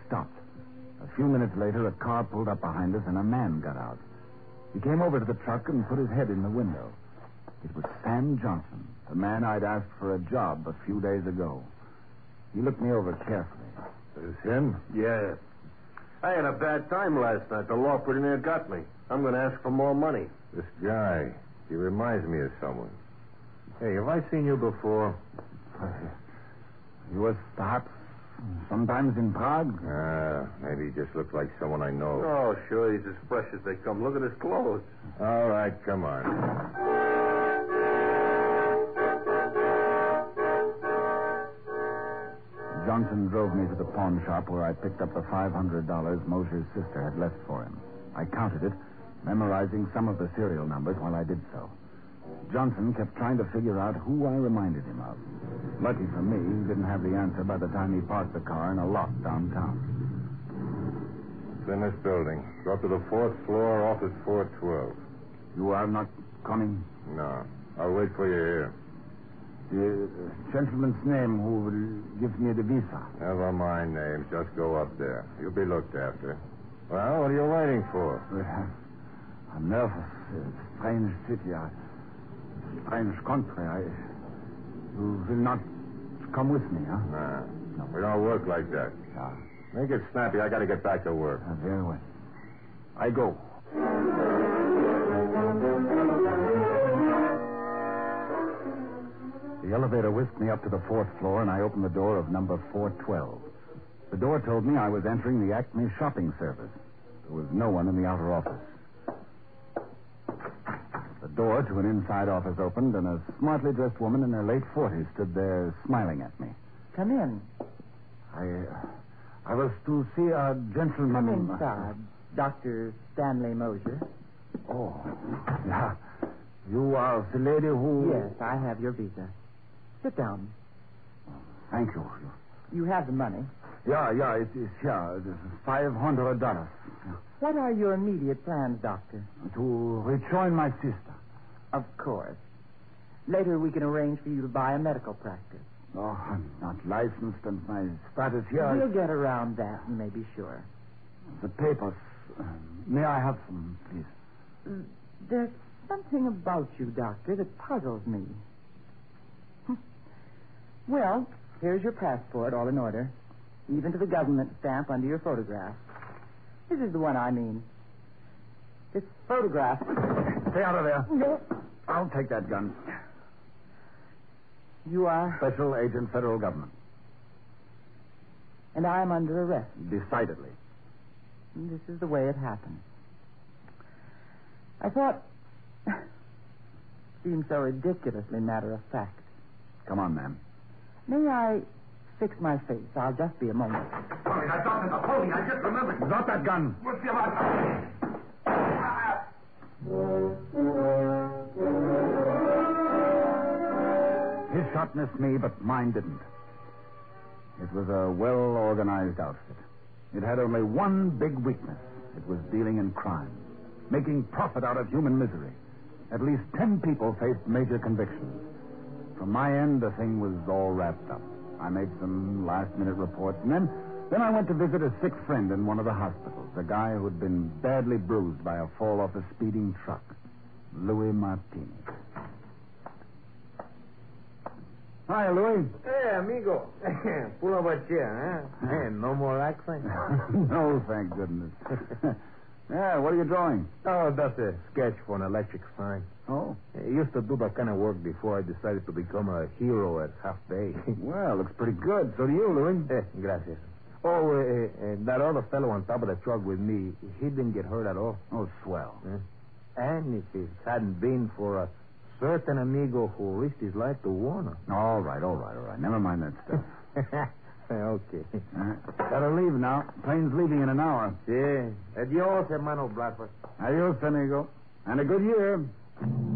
stopped. A few minutes later, a car pulled up behind us, and a man got out. He came over to the truck and put his head in the window. It was Sam Johnson, the man I'd asked for a job a few days ago. He looked me over carefully. Is this him? Yeah. I had a bad time last night. The law pretty near got me. I'm going to ask for more money. This guy, he reminds me of someone. Hey, have I seen you before? He was perhaps sometimes in Prague. Maybe he just looks like someone I know. Oh, sure, he's as fresh as they come. Look at his clothes. All right, come on. Johnson drove me to the pawn shop where I picked up the $500 Mosher's sister had left for him. I counted it, memorizing some of the serial numbers while I did so. Johnson kept trying to figure out who I reminded him of. Lucky for me, he didn't have the answer by the time he parked the car in a lot downtown. It's in this building. Go up to the 4th floor, office 412. You are not coming? No. I'll wait for you here. The gentleman's name who will give me the visa. Never mind names. Just go up there. You'll be looked after. Well, what are you waiting for? I'm nervous. Strange city. Strange country. You will not come with me, huh? Nah. No. We don't work like that. Yeah. Make it snappy. I got to get back to work. Very well. I go. The elevator whisked me up to the 4th floor, and I opened the door of number 412. The door told me I was entering the Acme shopping service. There was no one in the outer office. The door to an inside office opened, and a smartly dressed woman in her late 40s stood there smiling at me. Come in. I was to see a gentleman... Come inside, Dr. Stanley Mosher. Oh, yeah. You are the lady who... Yes, I have your visa. Sit down. Thank you. You have the money. Yeah, it is here. This is $500. What are your immediate plans, Doctor? To rejoin my sister. Of course. Later we can arrange for you to buy a medical practice. Oh, I'm not licensed, and my status here... We'll get around that, you may be sure. The papers. May I have some, please? There's something about you, Doctor, that puzzles me. Well, here's your passport, all in order. Even to the government stamp under your photograph. This is the one I mean. This photograph. Stay out of there. No. I'll take that gun. You are? Special Agent, Federal Government. And I am under arrest. Decidedly. And this is the way it happened. I thought... seemed so ridiculously matter of fact. Come on, ma'am. May I fix my face? I'll just be a moment. Sorry, I dropped it. The pony. I just remembered. Drop that gun. What's the matter? His shot missed me, but mine didn't. It was a well-organized outfit. It had only one big weakness. It was dealing in crime, making profit out of human misery. At least 10 people faced major convictions. From my end, the thing was all wrapped up. I made some last-minute reports, and then I went to visit a sick friend in one of the hospitals, a guy who had been badly bruised by a fall off a speeding truck, Louis Martini. Hi, Louis. Hey, amigo. Pull up a chair, huh? Hey, no more accent? No, thank goodness. Yeah, what are you drawing? Oh, that's a sketch for an electric sign. Oh? I used to do that kind of work before I decided to become a hero at half day. Well, looks pretty good. So do you, Louis. Gracias. Oh, that other fellow on top of the truck with me, he didn't get hurt at all. Oh, swell. And if it hadn't been for a certain amigo who risked his life to warn us. All right. Never mind that stuff. Okay. Gotta leave now. Plane's leaving in an hour. Sí. Adiós, hermano Bradford. Adios, amigo. And a good year.